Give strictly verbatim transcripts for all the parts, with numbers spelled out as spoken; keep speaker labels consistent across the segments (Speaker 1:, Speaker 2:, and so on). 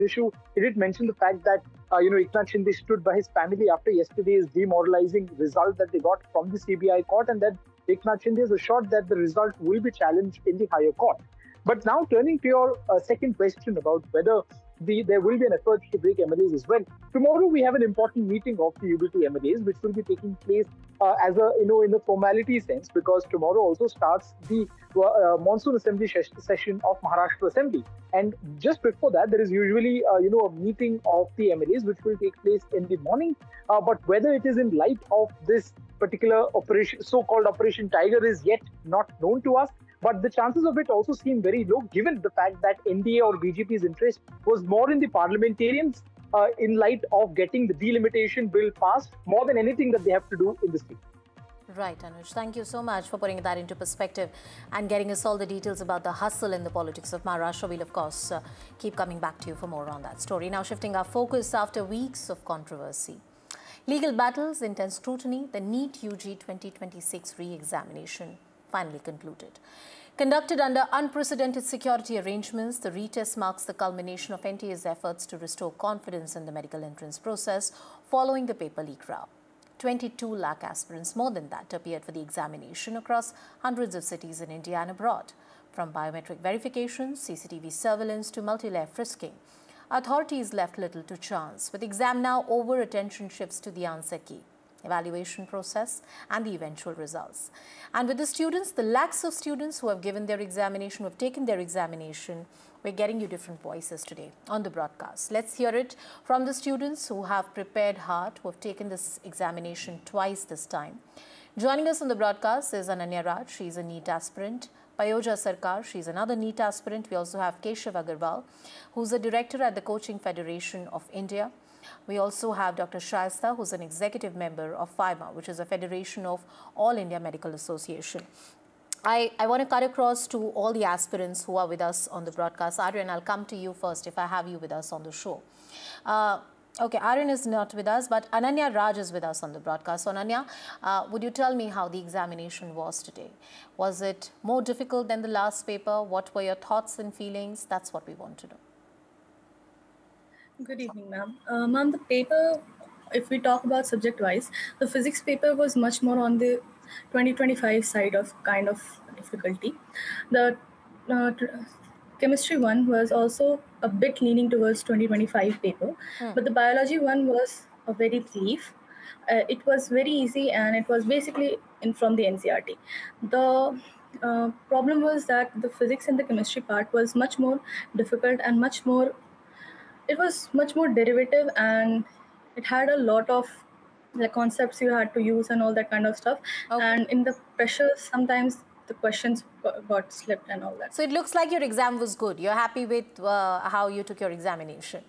Speaker 1: issue, he did mention the fact that uh, you know Eknath Shinde stood by his family after yesterday's demoralizing result that they got from the C B I court, and that Eknath Shinde is assured that the result will be challenged in the higher court. But now turning to your uh, second question about whether the, there will be an effort to break M L As as well. Tomorrow we have an important meeting of the U B T M L As, which will be taking place uh, as a you know in a formality sense, because tomorrow also starts the uh, monsoon assembly session of Maharashtra Assembly, and just before that there is usually uh, you know a meeting of the M L As which will take place in the morning. Uh, but whether it is in light of this particular operation, so-called Operation Tiger, is yet not known to us. But the chances of it also seem very low, given the fact that N D A or B J P's interest was more in the parliamentarians uh, in light of getting the delimitation bill passed, more than anything that they have to do in the state.
Speaker 2: Right, Anuj. Thank you so much for putting that into perspective and getting us all the details about the hustle in the politics of Maharashtra. We'll, of course, uh, keep coming back to you for more on that story. Now, shifting our focus after weeks of controversy. Legal battles, intense scrutiny, the NEET U G twenty twenty-six re-examination finally concluded. Conducted under unprecedented security arrangements, the retest marks the culmination of N T A's efforts to restore confidence in the medical entrance process following the paper leak row. twenty-two lakh aspirants, more than that, appeared for the examination across hundreds of cities in India and abroad. From biometric verification, C C T V surveillance to multi-layer frisking, authorities left little to chance. With exam now over, attention shifts to the answer key, evaluation process and the eventual results. And with the students, the lakhs of students who have given their examination, who have taken their examination, we're getting you different voices today on the broadcast. Let's hear it from the students who have prepared hard, who have taken this examination twice this time. Joining us on the broadcast is Ananya Raj. She's a NEET aspirant. Payoja Sarkar, she's another NEET aspirant. We also have Keshav Agarwal, who's a director at the Coaching Federation of India. We also have Doctor Shaista, who's an executive member of FIMA, which is a federation of All India Medical Association. I, I want to cut across to all the aspirants who are with us on the broadcast. Aryan, I'll come to you first if I have you with us on the show. Uh, okay, Aryan is not with us, but Ananya Raj is with us on the broadcast. So Ananya, uh, would you tell me how the examination was today? Was it more difficult than the last paper? What were your thoughts and feelings? That's what we want to know.
Speaker 3: Good evening, ma'am. Uh, ma'am, the paper, if we talk about subject-wise, the physics paper was much more on the twenty twenty-five side of kind of difficulty. The uh, chemistry one was also a bit leaning towards twenty twenty-five paper, hmm. but the biology one was a very brief. Uh, it was very easy and it was basically in from the N C R T. The uh, problem was that the physics and the chemistry part was much more difficult and much more It was much more derivative, and it had a lot of the concepts you had to use and all that kind of stuff. Okay. And in the pressure, sometimes the questions got slipped and all that.
Speaker 2: So it looks like your exam was good. You're happy with uh, how you took your examination?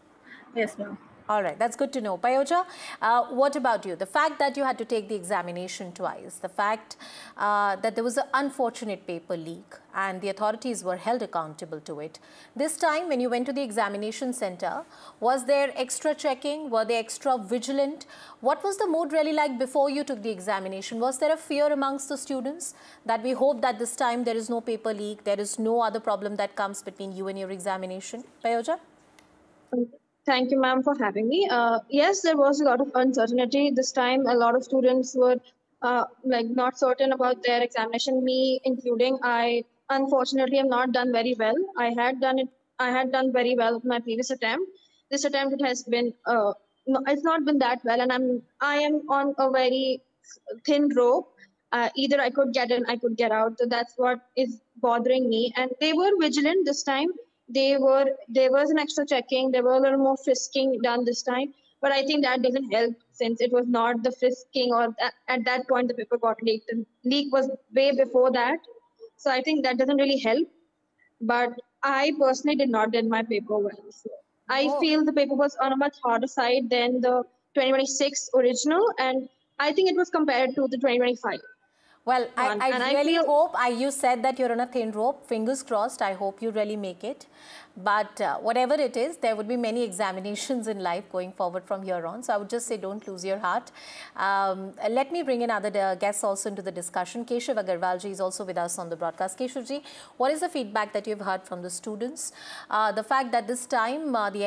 Speaker 3: Yes, ma'am.
Speaker 2: All right, that's good to know. Payoja, uh, what about you? The fact that you had to take the examination twice, the fact uh, that there was an unfortunate paper leak and the authorities were held accountable to it. This time when you went to the examination center, was there extra checking? Were they extra vigilant? What was the mood really like before you took the examination? Was there a fear amongst the students that we hope that this time there is no paper leak, there is no other problem that comes between you and your examination? Payoja?
Speaker 4: Okay. Thank you, ma'am, for having me. Uh, yes, there was a lot of uncertainty. This time, a lot of students were uh, like not certain about their examination, me including. I unfortunately have not done very well. I had done it. I had done very well with my previous attempt. This attempt it has been. Uh, no, it's not been that well, and I'm. I am on a very thin rope. Uh, either I could get in, I could get out. So that's what is bothering me. And they were vigilant this time. They were, there was an extra checking, there were a little more frisking done this time, but I think that doesn't help since it was not the frisking or that, at that point the paper got leaked. The leak was way before that. So I think that doesn't really help, but I personally did not did my paper well. So I oh. feel the paper was on a much harder side than the twenty twenty-six original, and I think it was compared to the twenty twenty-five.
Speaker 2: Well, I, I really I hope, I, you said that you're on a thin rope, fingers crossed, I hope you really make it. But uh, whatever it is, there would be many examinations in life going forward from here on. So I would just say don't lose your heart. Um, let me bring in other uh, guests also into the discussion. Keshav Agarwal ji is also with us on the broadcast. Keshav ji, what is the feedback that you've heard from the students? Uh, the fact that this time uh, the